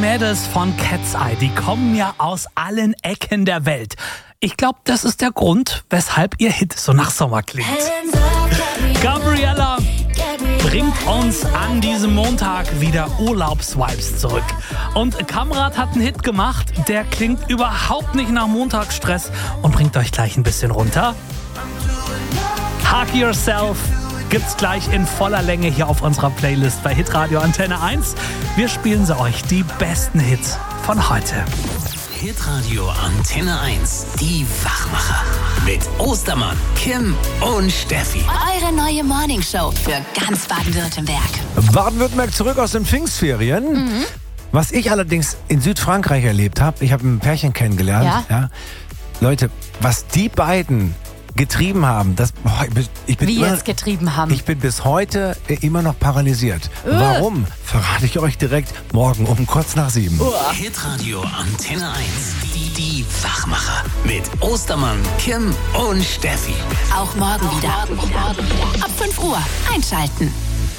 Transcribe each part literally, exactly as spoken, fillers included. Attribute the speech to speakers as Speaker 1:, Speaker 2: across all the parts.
Speaker 1: Mädels von Cat's Eye, die kommen ja aus allen Ecken der Welt. Ich glaube, das ist der Grund, weshalb ihr Hit so nach Sommer klingt. Gabriella bringt uns an diesem Montag wieder Urlaubsvibes zurück. Und Kamrat hat einen Hit gemacht, der klingt überhaupt nicht nach Montagsstress und bringt euch gleich ein bisschen runter. Hug Yourself gibt's gleich in voller Länge hier auf unserer Playlist bei Hitradio Antenne eins. Wir spielen sie euch, die besten Hits von heute.
Speaker 2: Hitradio Antenne eins, die Wachmacher. Mit Ostermann, Kim und Steffi.
Speaker 3: Eure neue Morningshow für ganz Baden-Württemberg.
Speaker 4: Baden-Württemberg zurück aus den Pfingstferien. Mhm. Was ich allerdings in Südfrankreich erlebt habe, ich habe ein Pärchen kennengelernt.
Speaker 3: Ja?
Speaker 4: Ja. Leute, was die beiden getrieben haben, das, boah, ich bin, ich bin
Speaker 3: Wie
Speaker 4: immer,
Speaker 3: jetzt getrieben haben?
Speaker 4: Ich bin bis heute immer noch paralysiert. Äh. Warum? Verrate ich euch direkt morgen um kurz nach sieben.
Speaker 2: Uah. Hitradio Antenne eins, die, die Wachmacher. Mit Ostermann, Kim und Steffi.
Speaker 3: Auch morgen wieder. Ab fünf Uhr einschalten.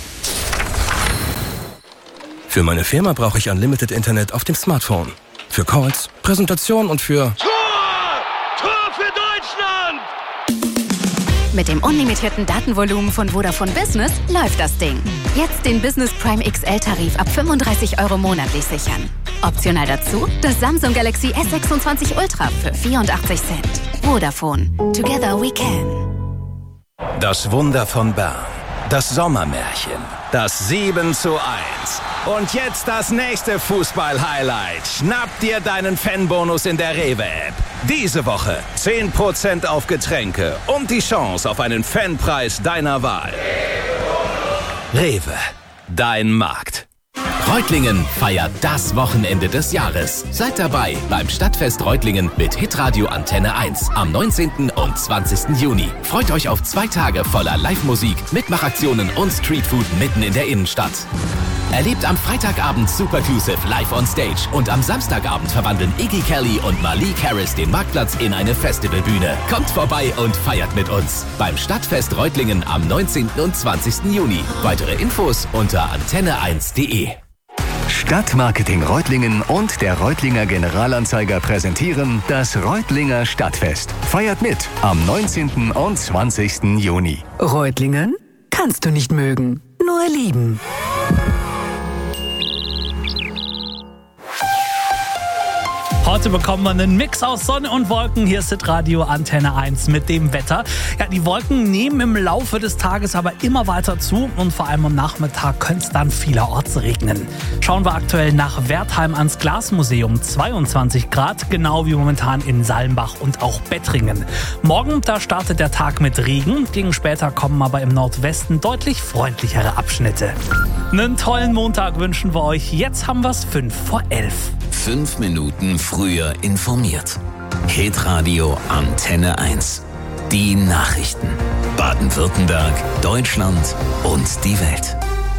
Speaker 5: Für meine Firma brauche ich Unlimited Internet auf dem Smartphone. Für Calls, Präsentation und für...
Speaker 3: Mit dem unlimitierten Datenvolumen von Vodafone Business läuft das Ding. Jetzt den Business Prime X L-Tarif ab fünfunddreißig Euro monatlich sichern. Optional dazu das Samsung Galaxy S sechsundzwanzig Ultra für vierundachtzig Cent. Vodafone. Together we can.
Speaker 2: Das Wunder von Bern. Das Sommermärchen. Das sieben zu eins. Und jetzt das nächste Fußball-Highlight. Schnapp dir deinen Fanbonus in der Rewe-App. Diese Woche zehn Prozent auf Getränke und die Chance auf einen Fanpreis deiner Wahl. Rewe, dein Markt.
Speaker 6: Reutlingen feiert das Wochenende des Jahres. Seid dabei beim Stadtfest Reutlingen mit Hitradio Antenne eins am neunzehnten und zwanzigsten Juni. Freut euch auf zwei Tage voller Live-Musik, Mitmachaktionen und Streetfood mitten in der Innenstadt. Erlebt am Freitagabend Superclusive live on stage und am Samstagabend verwandeln Iggy Kelly und Malik Harris den Marktplatz in eine Festivalbühne. Kommt vorbei und feiert mit uns beim Stadtfest Reutlingen am neunzehnten und zwanzigsten Juni. Weitere Infos unter antenne eins punkt de.
Speaker 7: Stadtmarketing Reutlingen und der Reutlinger Generalanzeiger präsentieren das Reutlinger Stadtfest. Feiert mit am neunzehnten und zwanzigsten Juni.
Speaker 8: Reutlingen kannst du nicht mögen, nur lieben.
Speaker 1: Heute bekommen wir einen Mix aus Sonne und Wolken. Hier ist Hitradio Antenne eins mit dem Wetter. Ja, die Wolken nehmen im Laufe des Tages aber immer weiter zu und vor allem am Nachmittag könnte es dann vielerorts regnen. Schauen wir aktuell nach Wertheim ans Glasmuseum. zweiundzwanzig Grad, genau wie momentan in Salmbach und auch Bettringen. Morgen, da startet der Tag mit Regen. Gegen später kommen aber im Nordwesten deutlich freundlichere Abschnitte. Einen tollen Montag wünschen wir euch. Jetzt haben wir es fünf vor elf.
Speaker 2: Fünf Minuten früher informiert. Hitradio Antenne eins. Die Nachrichten. Baden-Württemberg, Deutschland und die Welt.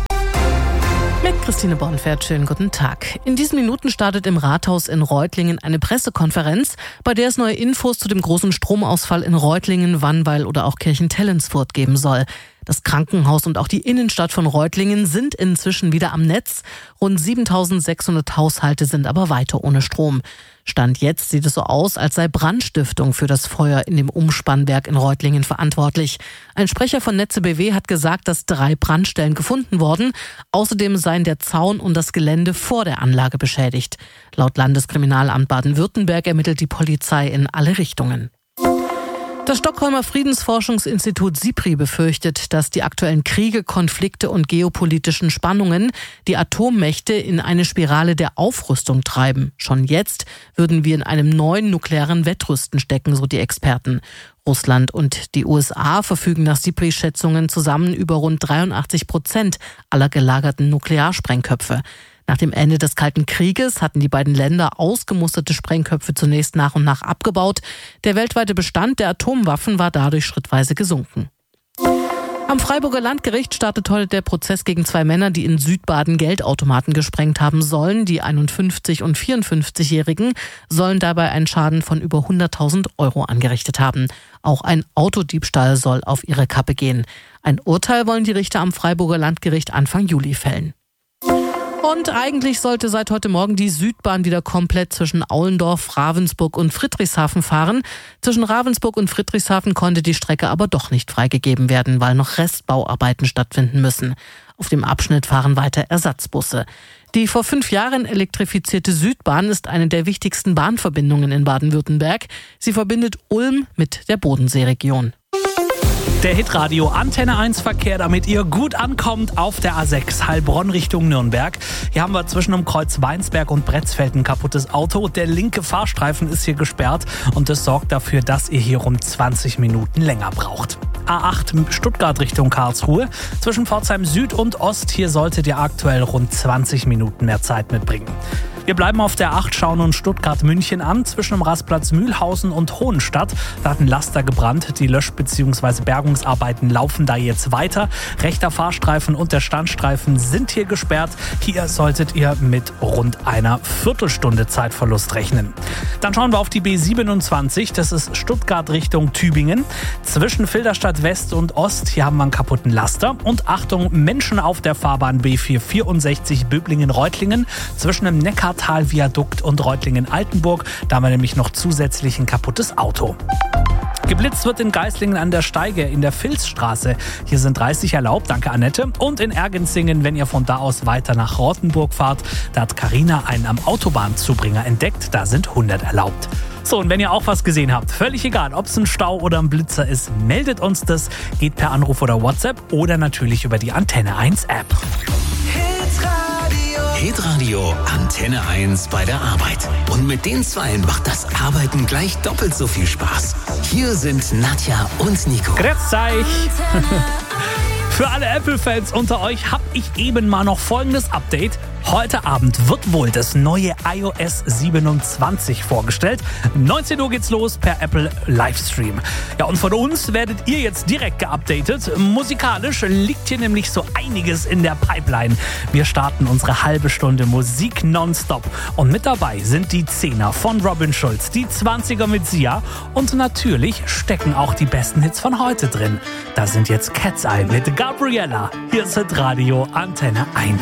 Speaker 9: Mit Christine Bornfeld, schönen guten Tag. In diesen Minuten startet im Rathaus in Reutlingen eine Pressekonferenz, bei der es neue Infos zu dem großen Stromausfall in Reutlingen, Wannweil oder auch Kirchentellensfurt geben soll. Das Krankenhaus und auch die Innenstadt von Reutlingen sind inzwischen wieder am Netz. Rund siebentausendsechshundert Haushalte sind aber weiter ohne Strom. Stand jetzt sieht es so aus, als sei Brandstiftung für das Feuer in dem Umspannwerk in Reutlingen verantwortlich. Ein Sprecher von Netze B W hat gesagt, dass drei Brandstellen gefunden wurden. Außerdem seien der Zaun und das Gelände vor der Anlage beschädigt. Laut Landeskriminalamt Baden-Württemberg ermittelt die Polizei in alle Richtungen. Das Stockholmer Friedensforschungsinstitut SIPRI befürchtet, dass die aktuellen Kriege, Konflikte und geopolitischen Spannungen die Atommächte in eine Spirale der Aufrüstung treiben. Schon jetzt würden wir in einem neuen nuklearen Wettrüsten stecken, so die Experten. Russland und die U S A verfügen nach SIPRI-Schätzungen zusammen über rund dreiundachtzig Prozent aller gelagerten Nuklearsprengköpfe. Nach dem Ende des Kalten Krieges hatten die beiden Länder ausgemusterte Sprengköpfe zunächst nach und nach abgebaut. Der weltweite Bestand der Atomwaffen war dadurch schrittweise gesunken. Am Freiburger Landgericht startet heute der Prozess gegen zwei Männer, die in Südbaden Geldautomaten gesprengt haben sollen. Die einundfünfzig- und vierundfünfzigjährigen sollen dabei einen Schaden von über hunderttausend Euro angerichtet haben. Auch ein Autodiebstahl soll auf ihre Kappe gehen. Ein Urteil wollen die Richter am Freiburger Landgericht Anfang Juli fällen. Und eigentlich sollte seit heute Morgen die Südbahn wieder komplett zwischen Aulendorf, Ravensburg und Friedrichshafen fahren. Zwischen Ravensburg und Friedrichshafen konnte die Strecke aber doch nicht freigegeben werden, weil noch Restbauarbeiten stattfinden müssen. Auf dem Abschnitt fahren weiter Ersatzbusse. Die vor fünf Jahren elektrifizierte Südbahn ist eine der wichtigsten Bahnverbindungen in Baden-Württemberg. Sie verbindet Ulm mit der Bodenseeregion.
Speaker 1: Der Hitradio Antenne eins Verkehr, damit ihr gut ankommt auf der A sechs Heilbronn Richtung Nürnberg. Hier haben wir zwischen dem Kreuz Weinsberg und Bretzfeld ein kaputtes Auto. Der linke Fahrstreifen ist hier gesperrt und das sorgt dafür, dass ihr hier rund zwanzig Minuten länger braucht. A acht Stuttgart Richtung Karlsruhe. Zwischen Pforzheim Süd und Ost, hier solltet ihr aktuell rund zwanzig Minuten mehr Zeit mitbringen. Wir bleiben auf der acht, schauen uns Stuttgart-München an. Zwischen dem Rastplatz Mühlhausen und Hohenstadt, da hat ein Laster gebrannt. Die Lösch- bzw. Bergungsarbeiten laufen da jetzt weiter. Rechter Fahrstreifen und der Standstreifen sind hier gesperrt. Hier solltet ihr mit rund einer Viertelstunde Zeitverlust rechnen. Dann schauen wir auf die B siebenundzwanzig. Das ist Stuttgart Richtung Tübingen. Zwischen Filderstadt West und Ost, hier haben wir einen kaputten Laster. Und Achtung, Menschen auf der Fahrbahn B vierhundertvierundsechzig Böblingen-Reutlingen. Zwischen dem Neckartal-Viadukt und Reutlingen-Altenburg. Da haben wir nämlich noch zusätzlich ein kaputtes Auto. Geblitzt wird in Geislingen an der Steige in der Vilsstraße. Hier sind dreißig erlaubt, danke Annette. Und in Ergenzingen, wenn ihr von da aus weiter nach Rottenburg fahrt, da hat Carina einen am Autobahnzubringer entdeckt, da sind hundert erlaubt. So, und wenn ihr auch was gesehen habt, völlig egal, ob es ein Stau oder ein Blitzer ist, meldet uns das, geht per Anruf oder WhatsApp oder natürlich über die Antenne eins App.
Speaker 10: Hitradio Antenne eins bei der Arbeit. Und mit den Zweien macht das Arbeiten gleich doppelt so viel Spaß. Hier sind Nadja und Nico.
Speaker 1: Grüß euch. Für alle Apple-Fans unter euch habe ich eben mal noch folgendes Update. Heute Abend wird wohl das neue i O S siebenundzwanzig vorgestellt. neunzehn Uhr geht's los per Apple Livestream. Ja, und von uns werdet ihr jetzt direkt geupdatet. Musikalisch liegt hier nämlich so einiges in der Pipeline. Wir starten unsere halbe Stunde Musik nonstop. Und mit dabei sind die Zehner von Robin Schulz, die Zwanziger mit Sia und natürlich stecken auch die besten Hits von heute drin. Da sind jetzt Cat's Eye mit Gabriella. Hier ist Hitradio Antenne eins.